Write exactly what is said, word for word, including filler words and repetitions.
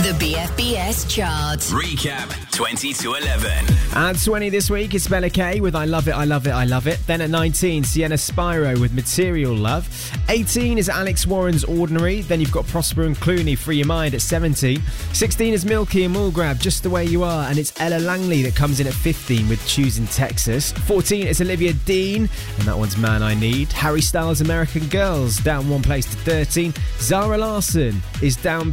The B F B S chart. Recap twenty to eleven. At twenty this week, it's Bella K with I Love It, I Love It, I Love It. Then at nineteen, Sienna Spyro with Material Love. eighteen is Alex Warren's Ordinary. Then you've got Prosper and Clooney, Free Your Mind at seventeen. sixteen is Milky and Mulgrab, Just the Way You Are. And it's Ella Langley that comes in at fifteen with Choosing Texas. fourteen is Olivia Dean, and that one's Man I Need. Harry Styles' American Girls, down one place to thirteen. Zara Larsson is down